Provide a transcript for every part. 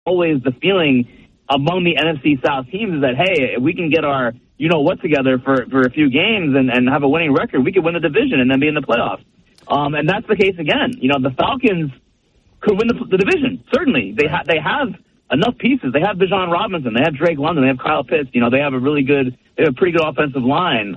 always the feeling among the NFC South teams is that, hey, if we can get our you-know-what together for a few games and have a winning record, we could win the division and then be in the playoffs. And that's the case again. The Falcons could win the division, certainly. They have enough pieces. They have Bijan Robinson. They have Drake London. They have Kyle Pitts. They have a pretty good offensive line.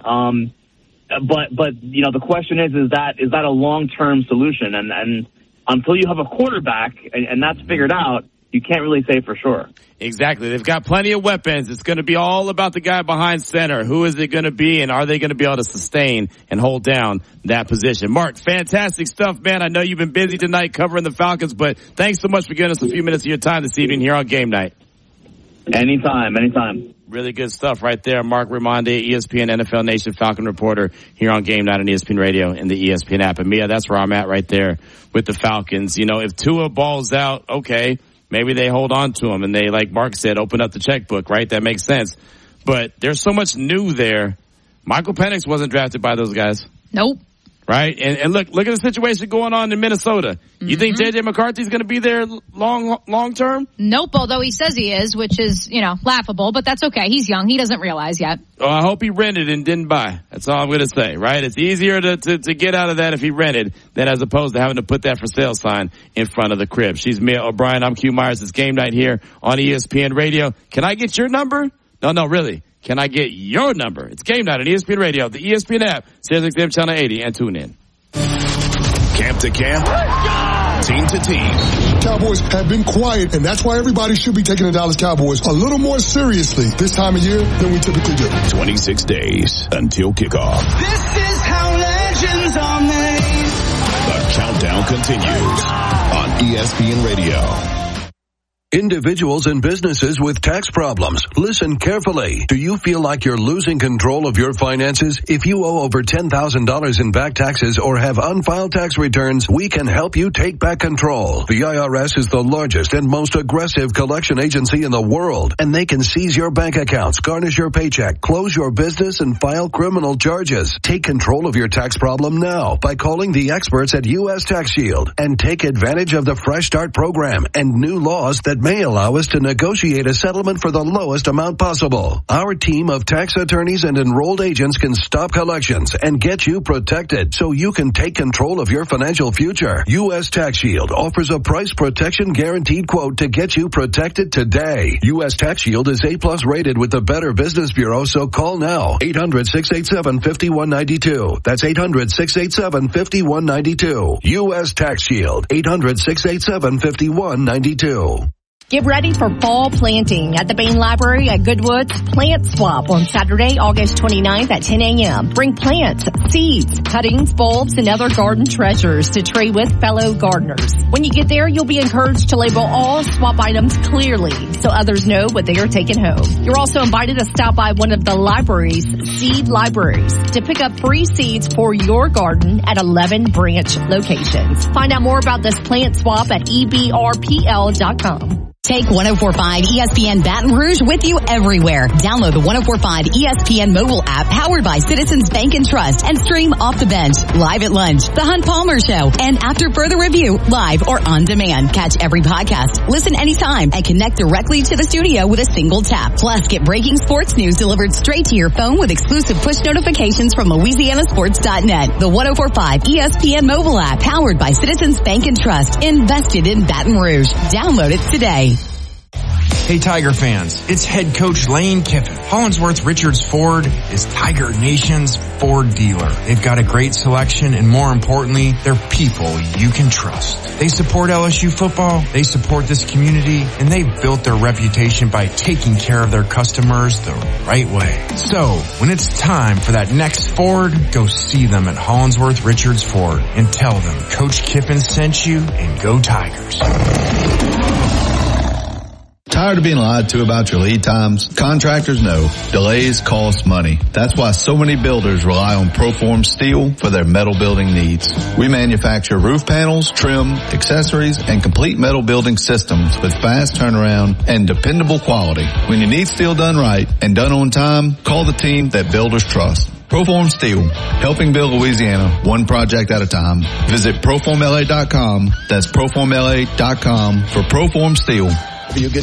But the question is that a long-term solution? And until you have a quarterback and that's figured out, you can't really say for sure. Exactly. They've got plenty of weapons. It's going to be all about the guy behind center. Who is it going to be, and are they going to be able to sustain and hold down that position? Mark, fantastic stuff, man. I know you've been busy tonight covering the Falcons, but thanks so much for giving us a few minutes of your time this evening here on Game Night. Anytime. Really good stuff right there. Mark Raimondi, ESPN NFL Nation Falcon reporter here on Game Night on ESPN Radio and the ESPN app. And Mia, that's where I'm at right there with the Falcons. If Tua balls out, okay, maybe they hold on to him and they, like Mark said, open up the checkbook, right? That makes sense. But there's so much new there. Michael Penix wasn't drafted by those guys. Nope. Right? And look at the situation going on in Minnesota. You think J.J. McCarthy's going to be there long term? Nope, although he says he is, which is, laughable, but that's okay. He's young. He doesn't realize yet. Oh, I hope he rented and didn't buy. That's all I'm going to say, right? It's easier to get out of that if he rented than as opposed to having to put that for sale sign in front of the crib. She's Mia O'Brien. I'm Q Myers. It's Game Night here on ESPN Radio. Can I get your number? No, really. Can I get your number? It's Game Night on ESPN Radio, the ESPN app, SiriusXM Channel 80, and tune in. Camp to camp, team to team. Cowboys have been quiet, and that's why everybody should be taking the Dallas Cowboys a little more seriously this time of year than we typically do. 26 days until kickoff. This is how legends are made. The countdown continues on ESPN Radio. Individuals and businesses with tax problems, listen carefully. Do you feel like you're losing control of your finances? If you owe over $10,000 in back taxes or have unfiled tax returns, we can help you take back control. The IRS is the largest and most aggressive collection agency in the world, and they can seize your bank accounts, garnish your paycheck, close your business, and file criminal charges. Take control of your tax problem now by calling the experts at U.S. Tax Shield and take advantage of the Fresh Start program and new laws that may allow us to negotiate a settlement for the lowest amount possible. Our team of tax attorneys and enrolled agents can stop collections and get you protected so you can take control of your financial future. U.S. Tax Shield offers a price protection guaranteed quote to get you protected today. U.S. Tax Shield is A+ rated with the Better Business Bureau, so call now. 800-687-5192. That's 800-687-5192. U.S. Tax Shield. 800-687-5192. Get ready for fall planting at the Bain Library at Goodwood's Plant Swap on Saturday, August 29th at 10 a.m. Bring plants, seeds, cuttings, bulbs, and other garden treasures to trade with fellow gardeners. When you get there, you'll be encouraged to label all swap items clearly so others know what they are taking home. You're also invited to stop by one of the library's seed libraries to pick up free seeds for your garden at 11 branch locations. Find out more about this plant swap at ebrpl.com. Take 104.5 ESPN Baton Rouge with you everywhere. Download the 104.5 ESPN mobile app powered by Citizens Bank and Trust and stream Off the Bench, Live at Lunch, The Hunt Palmer Show, and After Further Review, live or on demand. Catch every podcast, listen anytime, and connect directly to the studio with a single tap. Plus, get breaking sports news delivered straight to your phone with exclusive push notifications from LouisianaSports.net. The 104.5 ESPN mobile app powered by Citizens Bank and Trust, invested in Baton Rouge. Download it today. Hey Tiger fans, it's head coach Lane Kiffin. Hollingsworth Richards Ford is Tiger Nation's Ford dealer. They've got a great selection, and more importantly, they're people you can trust. They support LSU football, they support this community, and they've built their reputation by taking care of their customers the right way. So, when it's time for that next Ford, go see them at Hollingsworth Richards Ford and tell them Coach Kiffin sent you, and go Tigers. Tired of being lied to about your lead times? Contractors know delays cost money. That's why so many builders rely on Proform Steel for their metal building needs. We manufacture roof panels, trim, accessories, and complete metal building systems with fast turnaround and dependable quality. When you need steel done right and done on time, call the team that builders trust. Proform Steel, helping build Louisiana one project at a time. Visit ProformLA.com. That's ProformLA.com for Proform Steel.